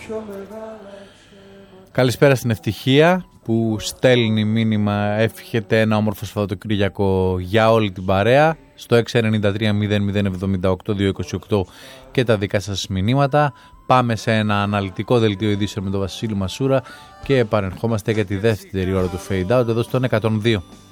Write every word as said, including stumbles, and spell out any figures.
Καλησπέρα στην Ευτυχία που στέλνει μήνυμα, εύχεται ένα όμορφο Σαββατοκύριακο για όλη την παρέα στο έξι εννιά τρία μηδέν μηδέν εβδομήντα οκτώ διακόσια είκοσι οκτώ και τα δικά σας μηνύματα. Πάμε σε ένα αναλυτικό δελτίο ειδήσεων με τον Βασίλη Μασούρα και επανερχόμαστε για τη δεύτερη ώρα του Fade Out εδώ στον εκατόν δύο.